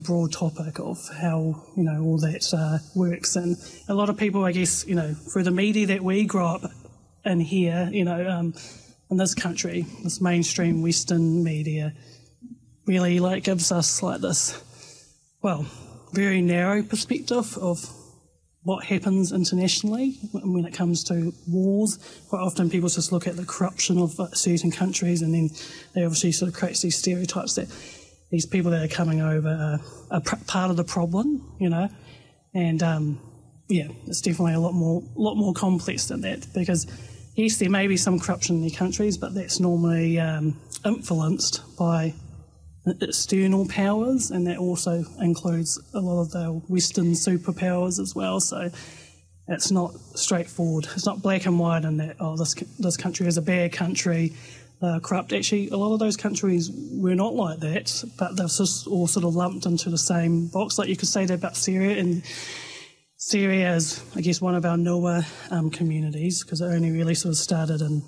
broad topic of how, all that works. And a lot of people, I guess, through the media that we grow up in here, in this country, this mainstream Western media really gives us this, very narrow perspective of what happens internationally when it comes to wars. Quite often people just look at the corruption of certain countries, and then they obviously sort of create these stereotypes that these people that are coming over are part of the problem, and it's definitely a lot more complex than that, because yes, there may be some corruption in their countries, but that's normally influenced by external powers, and that also includes a lot of the Western superpowers as well. So it's not straightforward. It's not black and white in that, this country is a bad country, corrupt. Actually, a lot of those countries were not like that, but they're just all sort of lumped into the same box. Like you could say that about Syria, and Syria is, I guess, one of our newer communities, because it only really sort of started in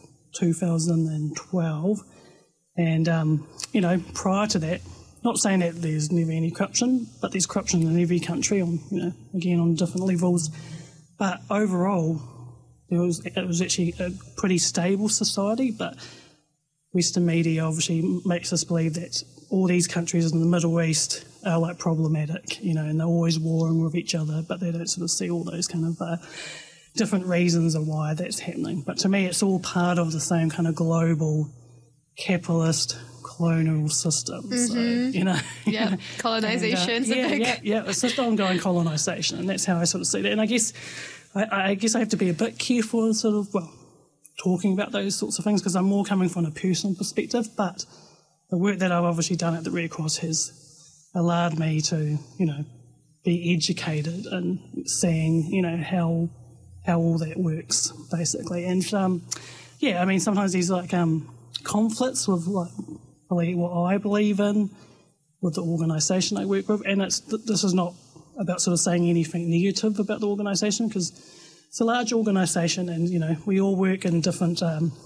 2012. And, prior to that, not saying that there's never any corruption, but there's corruption in every country on different levels. But overall, it was actually a pretty stable society, but Western media obviously makes us believe that all these countries in the Middle East are problematic, and they're always warring with each other, but they don't sort of see all those kind of different reasons of why that's happening. But to me, it's all part of the same kind of global capitalist colonial system. Mm-hmm. So, yeah, colonization. It's just ongoing colonisation, and that's how I sort of see that. And I guess I have to be a bit careful in sort of talking about those sorts of things, because I'm more coming from a personal perspective. But the work that I've obviously done at the Red Cross has allowed me to be educated and seeing how all that works basically. And sometimes these conflicts with what I believe in with the organisation I work with, and this is not about sort of saying anything negative about the organisation, because it's a large organisation, and we all work in different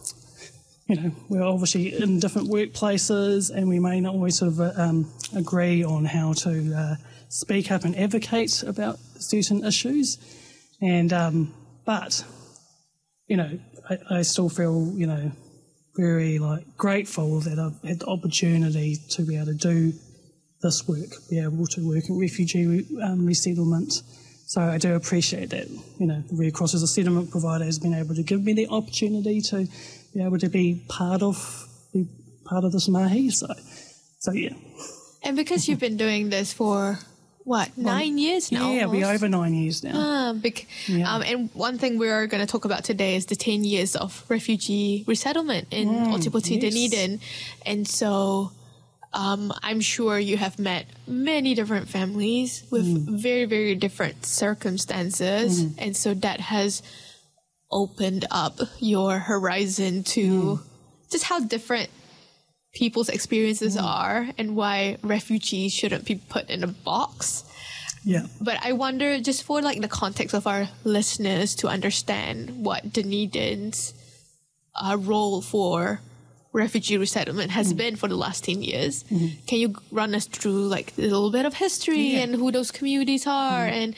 we're obviously in different workplaces, and we may not always sort of agree on how to speak up and advocate about certain issues, and but I still feel very grateful that I've had the opportunity to be able to do this work, be able to work in refugee resettlement. So I do appreciate that, the Red Cross as a settlement provider has been able to give me the opportunity to be able to be part of this mahi. So yeah. And because you've been doing this for 9 years now? Yeah, it'll be over 9 years now. And one thing we're going to talk about today is the 10 years of refugee resettlement in Ōtepoti, Dunedin. And so I'm sure you have met many different families with very, very different circumstances. And so that has opened up your horizon to just how different people's experiences are, and why refugees shouldn't be put in a box. Yeah. But I wonder, just for the context of our listeners to understand what Dunedin's role for refugee resettlement has been for the last 10 years, can you run us through a little bit of history and who those communities are and,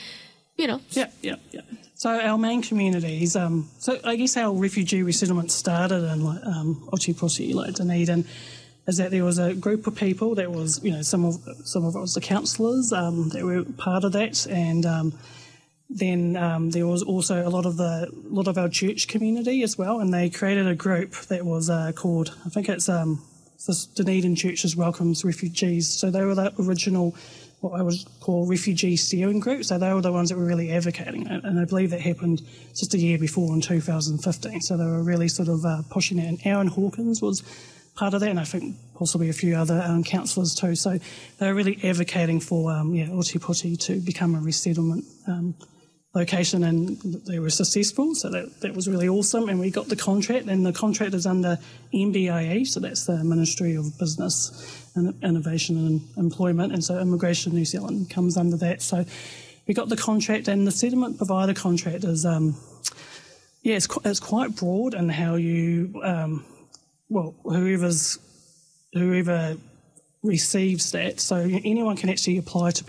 Yeah. So our main communities, so I guess our refugee resettlement started in Ōtepoti, Dunedin, is that there was a group of people that was, some of it was the councillors that were part of that, and then there was also a lot of our church community as well, and they created a group that was called, I think it's Dunedin Churches Welcomes Refugees. So they were the original, what I would call refugee steering group. So they were the ones that were really advocating it, and I believe that happened just a year before in 2015. So they were really sort of pushing it, and Aaron Hawkins was part of that, and I think possibly a few other councillors too. So they were really advocating for Ōtepoti to become a resettlement location, and they were successful. So that was really awesome, and we got the contract, and the contract is under MBIE, so that's the Ministry of Business and Innovation and Employment, and so Immigration New Zealand comes under that. So we got the contract, and the settlement provider contract is it's quite broad in how you whoever receives that. So anyone can actually apply to